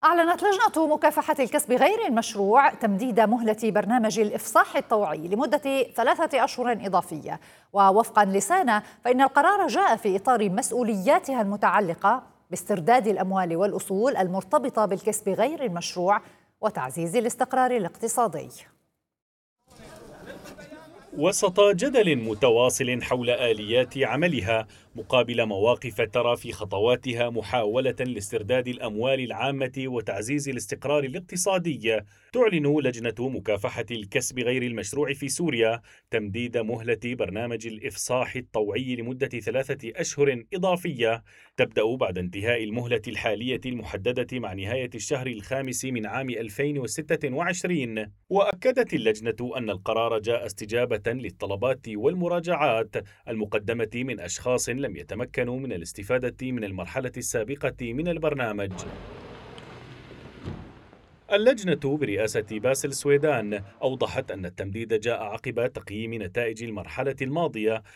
أعلنت لجنة مكافحة الكسب غير المشروع تمديد مهلة برنامج الإفصاح الطوعي لمدة 3 أشهر إضافية. ووفقا لسانا فإن القرار جاء في إطار مسؤولياتها المتعلقة باسترداد الأموال والأصول المرتبطة بالكسب غير المشروع وتعزيز الاستقرار الاقتصادي. وسط جدل متواصل حول آليات عملها مقابل مواقف ترى في خطواتها محاولة لاسترداد الأموال العامة وتعزيز الاستقرار الاقتصادي، تعلن لجنة مكافحة الكسب غير المشروع في سوريا تمديد مهلة برنامج الإفصاح الطوعي لمدة 3 أشهر إضافية تبدأ بعد انتهاء المهلة الحالية المحددة مع نهاية الشهر الخامس من عام 2026. وأكدت اللجنة أن القرار جاء استجابة للطلبات والمراجعات المقدمة من أشخاص لم يتمكنوا من الاستفادة من المرحلة السابقة من البرنامج. اللجنة برئاسة باسل سويدان أوضحت أن التمديد جاء عقب تقييم نتائج المرحلة الماضية